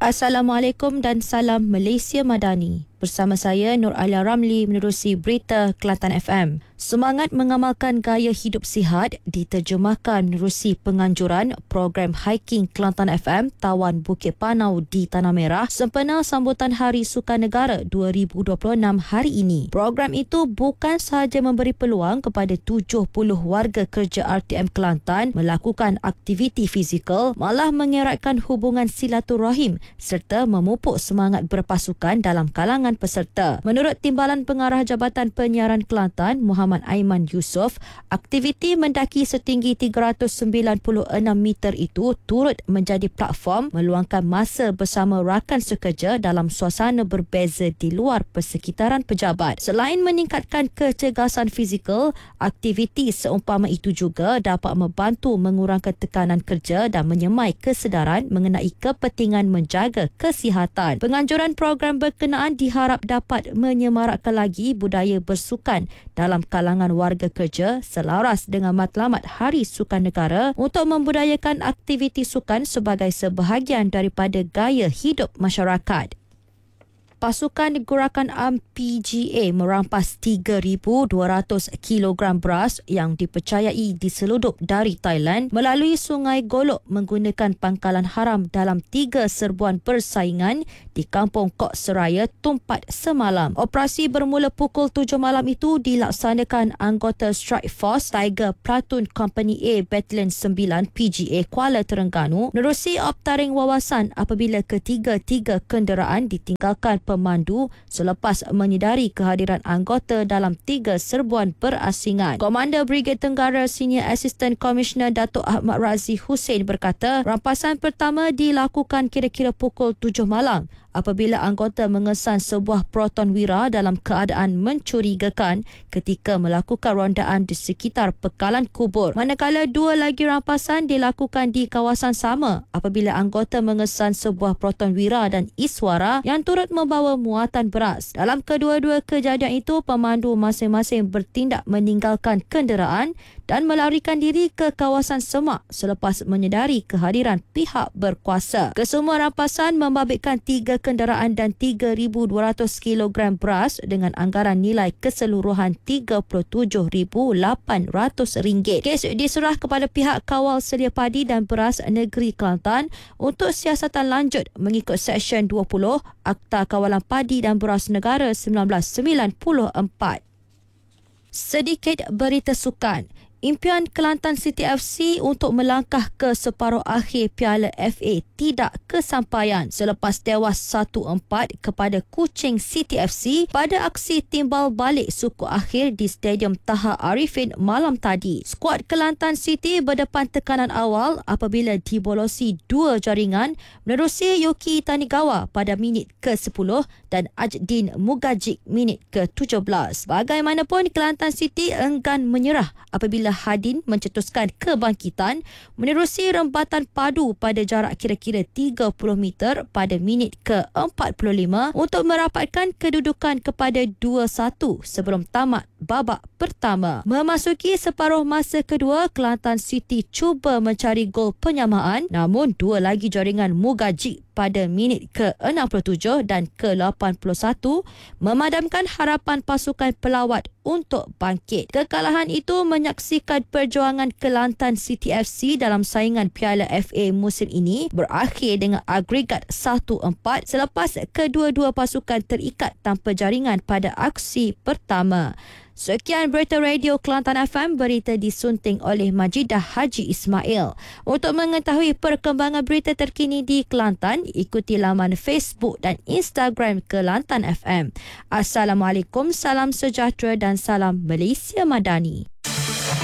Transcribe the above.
Assalamualaikum dan salam Malaysia Madani. Bersama saya Nur Alia Ramli menerusi berita Kelantan FM. Semangat mengamalkan gaya hidup sihat diterjemahkan menerusi penganjuran program hiking Kelantan FM Tawan Bukit Panau di Tanah Merah sempena sambutan Hari Sukan Negara 2026 hari ini. Program itu bukan sahaja memberi peluang kepada 70 warga kerja RTM Kelantan melakukan aktiviti fizikal, malah mengeratkan hubungan silaturahim serta memupuk semangat berpasukan dalam kalangan peserta. Menurut Timbalan Pengarah Jabatan Penyiaran Kelantan, Muhammad Aiman Yusof, aktiviti mendaki setinggi 396 meter itu turut menjadi platform meluangkan masa bersama rakan sekerja dalam suasana berbeza di luar persekitaran pejabat. Selain meningkatkan kecergasan fizikal, aktiviti seumpama itu juga dapat membantu mengurangkan tekanan kerja dan menyemai kesedaran mengenai kepentingan menjaga kesihatan. Penganjuran program berkenaan diharap dapat menyemarakkan lagi budaya bersukan dalam kalangan warga kerja selaras dengan matlamat Hari Sukan Negara untuk membudayakan aktiviti sukan sebagai sebahagian daripada gaya hidup masyarakat. Pasukan Gerakan Am PGA merampas 3,200 kilogram beras yang dipercayai diseludup dari Thailand melalui Sungai Golok menggunakan pangkalan haram dalam 3 serbuan persaingan di Kampung Kok Seraya, Tumpat semalam. Operasi bermula pukul 7 malam itu dilaksanakan anggota Strike Force Tiger Platoon Company A Battalion 9 PGA Kuala Terengganu menerusi optaring wawasan apabila ketiga-tiga kenderaan ditinggalkan pemandu selepas menyedari kehadiran anggota dalam 3 serbuan berasingan. Komander Brigade Tenggara Senior Assistant Commissioner Datuk Ahmad Razi Hussein berkata, rampasan pertama dilakukan kira-kira pukul 7 malam apabila anggota mengesan sebuah proton wira dalam keadaan mencurigakan ketika melakukan rondaan di sekitar pekalan kubur. Manakala 2 lagi rampasan dilakukan di kawasan sama apabila anggota mengesan sebuah proton wira dan iswara yang turut membawa muatan beras. Dalam kedua-dua kejadian itu, pemandu masing-masing bertindak meninggalkan kenderaan dan melarikan diri ke kawasan semak selepas menyedari kehadiran pihak berkuasa. Kesemua rampasan membabitkan 3 kenderaan dan 3,200 kilogram beras dengan anggaran nilai keseluruhan RM37,800. Kes diserah kepada pihak Kawal Sedia Padi dan Beras Negeri Kelantan untuk siasatan lanjut mengikut Seksyen 20 Akta Kawalan Padi dan Beras Negara 1994. Sedikit berita sukan. Impian Kelantan City FC untuk melangkah ke separuh akhir Piala FA tidak kesampaian selepas tewas 1-4 kepada Kuching City FC pada aksi timbal balik suku akhir di Stadium Taha Arifin malam tadi. Skuad Kelantan City berdepan tekanan awal apabila dibolosi 2 jaringan menerusi Yuki Tanigawa pada minit ke-10 dan Ajdin Mugajik minit ke-17. Bagaimanapun, Kelantan City enggan menyerah apabila Hadin mencetuskan kebangkitan menerusi rembatan padu pada jarak kira-kira 30 meter pada minit ke-45 untuk merapatkan kedudukan kepada 2-1 sebelum tamat babak pertama. Memasuki separuh masa kedua, Kelantan City cuba mencari gol penyamaan, namun 2 lagi jaringan Mugajik pada minit ke-67 dan ke-81 memadamkan harapan pasukan pelawat untuk bangkit. Kekalahan itu menyaksikan perjuangan Kelantan City FC dalam saingan Piala FA musim ini berakhir dengan agregat 1-4 selepas kedua-dua pasukan terikat tanpa jaringan pada aksi pertama. Sekian berita Radio Kelantan FM, berita disunting oleh Majidah Haji Ismail. Untuk mengetahui perkembangan berita terkini di Kelantan, ikuti laman Facebook dan Instagram Kelantan FM. Assalamualaikum, salam sejahtera dan salam Malaysia Madani.